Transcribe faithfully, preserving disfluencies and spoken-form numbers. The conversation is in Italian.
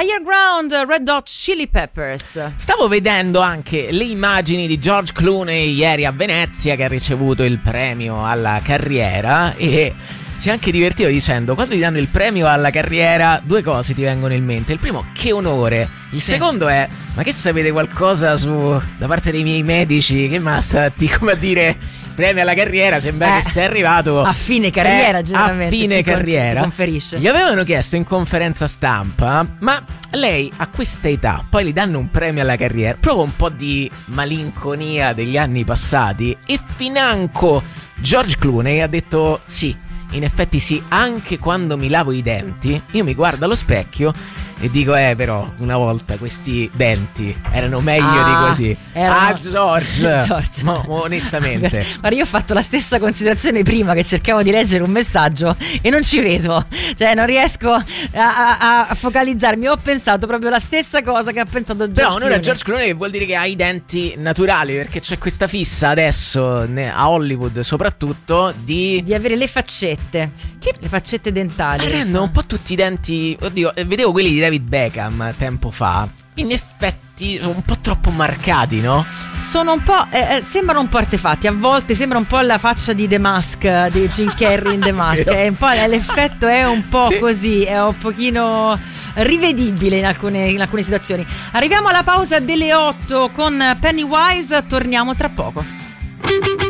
Higher Ground, Red Hot Chili Peppers. Stavo vedendo anche le immagini di George Clooney ieri a Venezia, che ha ricevuto il premio alla carriera, e si è anche divertito dicendo: quando ti danno il premio alla carriera, due cose ti vengono in mente. Il primo, che onore. Il sì. secondo è: ma che sapete qualcosa su da parte dei miei medici? Che ma stati come a dire premio alla carriera, sembra eh, che sei arrivato a fine carriera, eh, generalmente a fine si carriera si conferisce. Gli avevano chiesto in conferenza stampa: ma lei a questa età poi gli danno un premio alla carriera, prova un po' di malinconia degli anni passati? E financo George Clooney ha detto: sì, in effetti sì, anche quando mi lavo i denti io mi guardo allo specchio e dico: eh però una volta questi denti erano meglio ah, di così. Erano... Ah George, George. Ma, onestamente guarda, io ho fatto la stessa considerazione prima, che cercavo di leggere un messaggio e non ci vedo, cioè non riesco a, a, a focalizzarmi. Ho pensato proprio la stessa cosa che ha pensato George Però Clooney. Però George Clooney vuol dire che ha i denti naturali, perché c'è questa fissa adesso a Hollywood soprattutto di di avere le faccette, che le faccette dentali rendono un po' tutti i denti. Oddio, vedevo quelli di David Beckham tempo fa, in effetti sono un po' troppo marcati, no? Sono un po', eh, sembrano un po' artefatti. A volte sembra un po' la faccia di The Mask, di Jim Carrey in The Mask. È un po', l'effetto è un po' sì. così, è un pochino rivedibile in alcune, in alcune situazioni. Arriviamo alla pausa delle otto con Pennywise, torniamo tra poco.